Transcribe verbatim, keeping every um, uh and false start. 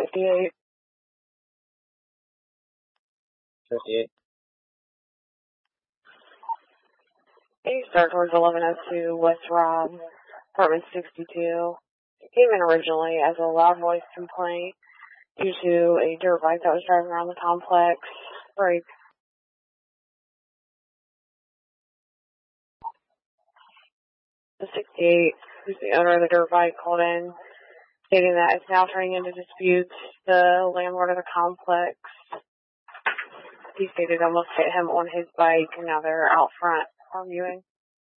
fifty-eight. fifty-eight. He started towards eleven oh two West Rob, apartment sixty-two. It came in originally as a loud voice complaint due to a dirt bike that was driving around the complex. Break. The sixty-eight, who's the owner of the dirt bike, called in, stating that it's now turning into disputes. The landlord of the complex, he stated, almost hit him on his bike, and now they're out front arguing.